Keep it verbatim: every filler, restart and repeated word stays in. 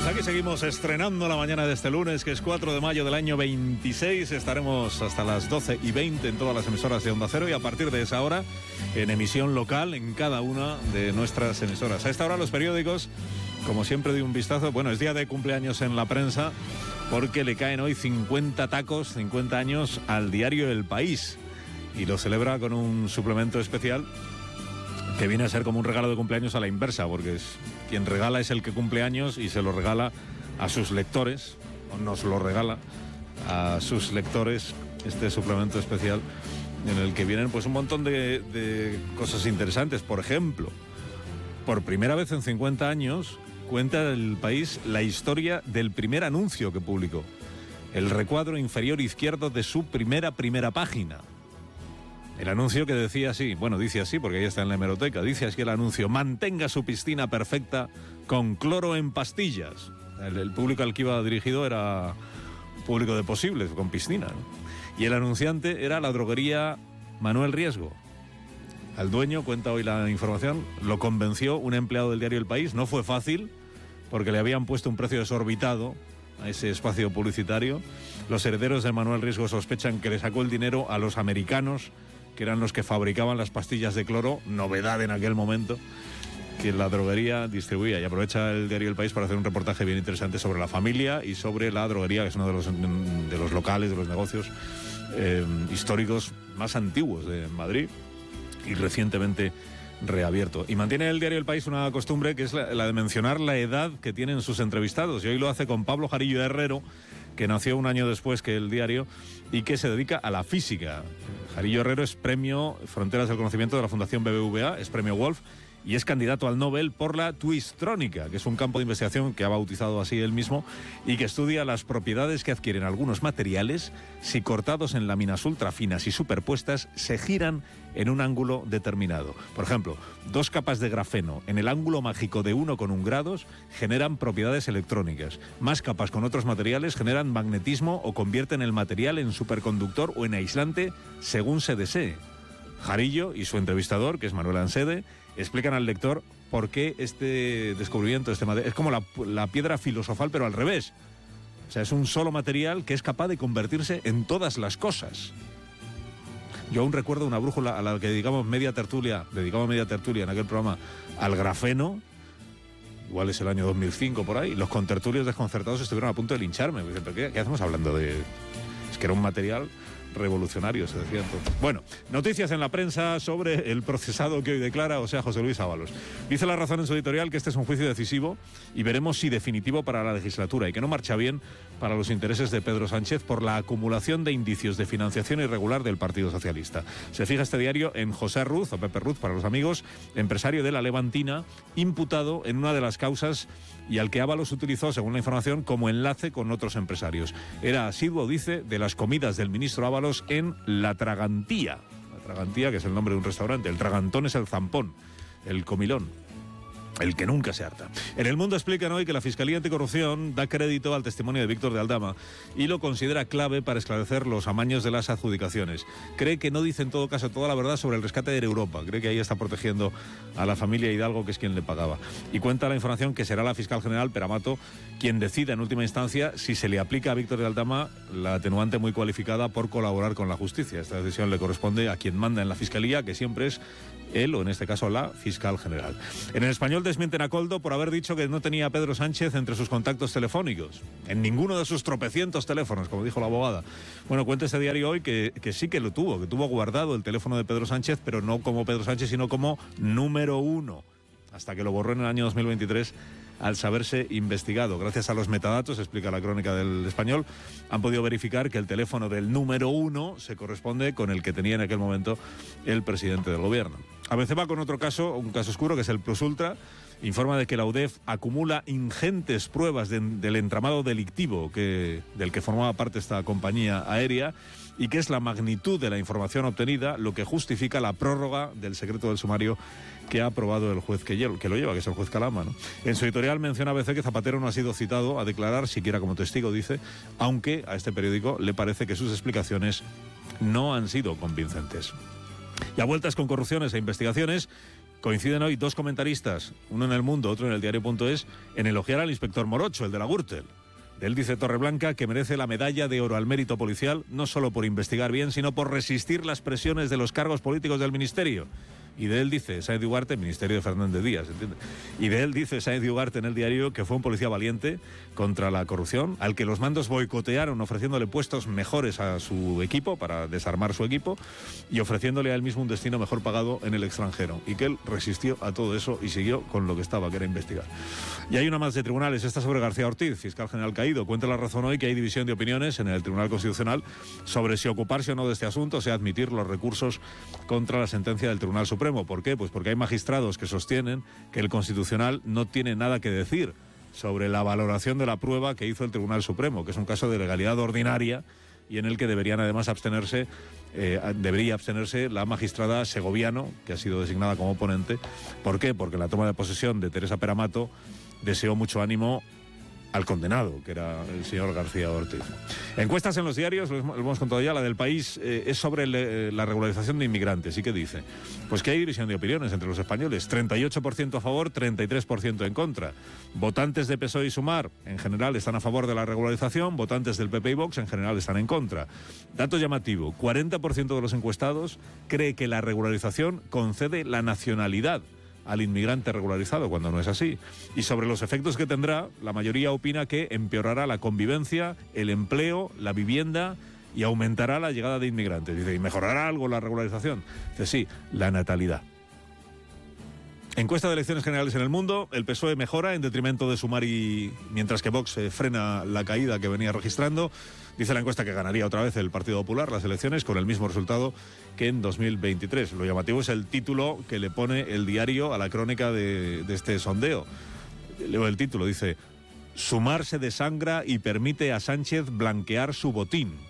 aquí seguimos estrenando la mañana de este lunes, que es cuatro de mayo del año veintiséis. Estaremos hasta las doce y veinte en todas las emisoras de Onda Cero y a partir de esa hora en emisión local en cada una de nuestras emisoras. A esta hora los periódicos, como siempre, doy un vistazo. Bueno, es día de cumpleaños en la prensa porque le caen hoy cincuenta tacos, cincuenta años al diario El País, y lo celebra con un suplemento especial que viene a ser como un regalo de cumpleaños a la inversa, porque es, quien regala es el que cumple años y se lo regala a sus lectores, o nos lo regala a sus lectores, este suplemento especial en el que vienen pues un montón de, de cosas interesantes. Por ejemplo, por primera vez en cincuenta años cuenta El País la historia del primer anuncio que publicó, el recuadro inferior izquierdo de su primera primera página. El anuncio que decía así, bueno, dice así porque ahí está en la hemeroteca, dice así el anuncio: mantenga su piscina perfecta con cloro en pastillas. El, el público al que iba dirigido era público de posibles, con piscina, ¿no? Y el anunciante era la droguería Manuel Riesgo. Al dueño, cuenta hoy la información, lo convenció un empleado del diario El País. No fue fácil, porque le habían puesto un precio desorbitado a ese espacio publicitario. Los herederos de Manuel Riesgo sospechan que le sacó el dinero a los americanos, que eran los que fabricaban las pastillas de cloro, novedad en aquel momento, que la droguería distribuía. Y aprovecha el diario El País para hacer un reportaje bien interesante sobre la familia y sobre la droguería, que es uno de los, de los locales, de los negocios eh, históricos más antiguos de Madrid y recientemente reabierto. Y mantiene el diario El País una costumbre que es la, la de mencionar la edad que tienen sus entrevistados. Y hoy lo hace con Pablo Jarillo Herrero, que nació un año después que el diario y que se dedica a la física. Jarillo Herrero es premio Fronteras del Conocimiento de la Fundación B B V A, es premio Wolf y es candidato al Nobel por la twistrónica, que es un campo de investigación que ha bautizado así él mismo y que estudia las propiedades que adquieren algunos materiales si cortados en láminas ultrafinas y superpuestas se giran en un ángulo determinado. Por ejemplo, dos capas de grafeno en el ángulo mágico de uno con un grados generan propiedades electrónicas. Más capas con otros materiales generan magnetismo o convierten el material en superconductor o en aislante según se desee. Jarillo y su entrevistador, que es Manuel Ansede, explican al lector por qué este descubrimiento, este material, es como la, la piedra filosofal, pero al revés. O sea, es un solo material que es capaz de convertirse en todas las cosas. Yo aún recuerdo una brújula a la que dedicamos media tertulia, dedicamos media tertulia en aquel programa al grafeno, igual es el año dos mil cinco por ahí, los contertulios desconcertados estuvieron a punto de lincharme. Me dicen, ¿pero qué, qué hacemos hablando de...? Es que era un material revolucionario, se decía entonces. Bueno, noticias en la prensa sobre el procesado que hoy declara, o sea, José Luis Ábalos. Dice La Razón en su editorial que este es un juicio decisivo y veremos si definitivo para la legislatura y que no marcha bien para los intereses de Pedro Sánchez por la acumulación de indicios de financiación irregular del Partido Socialista. Se fija este diario en José Ruz, o Pepe Ruz para los amigos, empresario de la Levantina, imputado en una de las causas y al que Ábalos utilizó, según la información, como enlace con otros empresarios. Era asiduo, dice, de las comidas del ministro Ábalos en La Tragantía. La Tragantía, que es el nombre de un restaurante. El tragantón es el zampón, el comilón, el que nunca se harta. En El Mundo explican hoy que la Fiscalía Anticorrupción da crédito al testimonio de Víctor de Aldama y lo considera clave para esclarecer los amaños de las adjudicaciones. Cree que no dice en todo caso toda la verdad sobre el rescate de Europa. Cree que ahí está protegiendo a la familia Hidalgo, que es quien le pagaba. Y cuenta la información que será la fiscal general Peramato quien decida en última instancia si se le aplica a Víctor de Aldama la atenuante muy cualificada por colaborar con la justicia. Esta decisión le corresponde a quien manda en la Fiscalía, que siempre es él, o en este caso la fiscal general. En El Español desmienten a Koldo por haber dicho que no tenía a Pedro Sánchez entre sus contactos telefónicos, en ninguno de sus tropecientos teléfonos, como dijo la abogada. Bueno, cuenta este diario hoy que, que sí que lo tuvo, que tuvo guardado el teléfono de Pedro Sánchez, pero no como Pedro Sánchez, sino como número uno, hasta que lo borró en el año dos mil veintitrés al saberse investigado. Gracias a los metadatos, explica la crónica del Español, han podido verificar que el teléfono del número uno se corresponde con el que tenía en aquel momento el presidente del gobierno. A B C va con otro caso, un caso oscuro, que es el Plus Ultra. Informa de que la U D E F acumula ingentes pruebas de, del entramado delictivo que, del que formaba parte esta compañía aérea y que es la magnitud de la información obtenida lo que justifica la prórroga del secreto del sumario que ha aprobado el juez que, que lo lleva, que es el juez Calama, ¿no? En su editorial menciona a B C que Zapatero no ha sido citado a declarar, siquiera como testigo, dice, aunque a este periódico le parece que sus explicaciones no han sido convincentes. Y a vueltas con corrupciones e investigaciones, Coinciden hoy dos comentaristas, uno en El Mundo, otro en el diario punto es, en elogiar al inspector Morocho, el de la Gürtel. De él dice Torreblanca que merece la medalla de oro al mérito policial, no solo por investigar bien, sino por resistir las presiones de los cargos políticos del ministerio. Y de él dice Sáenz de Ugarte, Ministerio de Fernández Díaz, ¿entiendes? Y de él dice Sáenz de Ugarte en el diario que fue un policía valiente contra la corrupción, al que los mandos boicotearon ofreciéndole puestos mejores a su equipo, para desarmar su equipo, y ofreciéndole a él mismo un destino mejor pagado en el extranjero. Y que él resistió a todo eso y siguió con lo que estaba, que era investigar. Y hay una más de tribunales, esta sobre García Ortiz, fiscal general caído. Cuenta La Razón hoy que hay división de opiniones en el Tribunal Constitucional sobre si ocuparse o no de este asunto, o sea, admitir los recursos contra la sentencia del Tribunal Supremo. ¿Por qué? Pues porque hay magistrados que sostienen que el Constitucional no tiene nada que decir sobre la valoración de la prueba que hizo el Tribunal Supremo, que es un caso de legalidad ordinaria y en el que deberían además abstenerse, eh, debería abstenerse la magistrada Segoviano, que ha sido designada como ponente. ¿Por qué? Porque en la toma de posesión de Teresa Peramato deseó mucho ánimo al condenado, que era el señor García Ortiz. Encuestas en los diarios, lo hemos contado ya, la del País eh, es sobre el, eh, la regularización de inmigrantes. ¿Y qué dice? Pues que hay división de opiniones entre los españoles, treinta y ocho por ciento a favor, treinta y tres por ciento en contra. Votantes de P S O E y Sumar, en general, están a favor de la regularización, votantes del P P y Vox, en general, están en contra. Dato llamativo, cuarenta por ciento de los encuestados cree que la regularización concede la nacionalidad al inmigrante regularizado, cuando no es así. Y sobre los efectos que tendrá, la mayoría opina que empeorará la convivencia, el empleo, la vivienda y aumentará la llegada de inmigrantes. Dice, ¿y mejorará algo la regularización? Dice, sí, la natalidad. Encuesta de elecciones generales en El Mundo, el P S O E mejora en detrimento de Sumar, y mientras que Vox eh, frena la caída que venía registrando. Dice la encuesta que ganaría otra vez el Partido Popular las elecciones con el mismo resultado que en dos mil veintitrés. Lo llamativo es el título que le pone el diario a la crónica de, de este sondeo. Leo el título, dice: Sumar se desangra y permite a Sánchez blanquear su botín.